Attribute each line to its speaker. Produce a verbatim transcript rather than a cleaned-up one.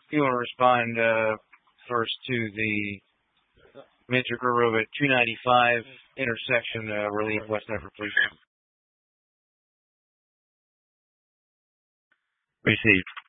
Speaker 1: You want to respond uh, first to the Minter Grove at two ninety-five intersection, uh, relief West Effort, please.
Speaker 2: Received.